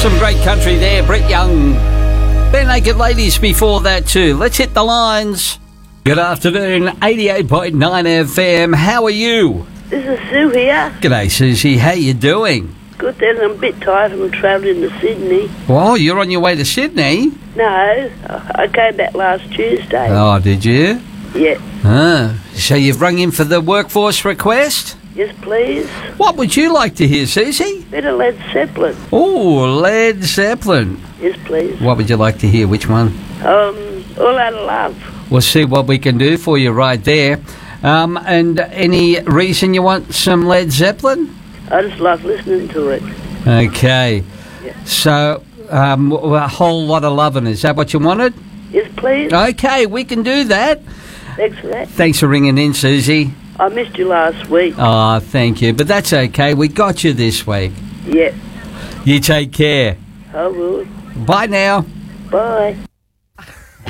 Some great country there. Brett Young. Bare Naked Ladies before that too. Let's hit the lines. Good afternoon, 88.9 FM. How are you? This is Sue here. G'day, Susie. How you doing? Good then, I'm a bit tired from travelling to Sydney. Well, you're on your way to Sydney? No, I came back last Tuesday. Oh, did you? Yeah. So you've rung in for the workforce request? Yes, please. What would you like to hear, Susie? Bit of Led Zeppelin. Oh, Led Zeppelin. Yes, please. What would you like to hear? Which one? All Out of Love. We'll see what we can do for you right there. And any reason you want some Led Zeppelin? I just love listening to it. Okay. Yeah. So, a whole lot of loving. Is that what you wanted? Yes, please. Okay, we can do that. Thanks for that. Thanks for ringing in, Susie. I missed you last week. Oh, thank you. But that's okay. We got you this week. Yeah. You take care. I will. Bye now. Bye.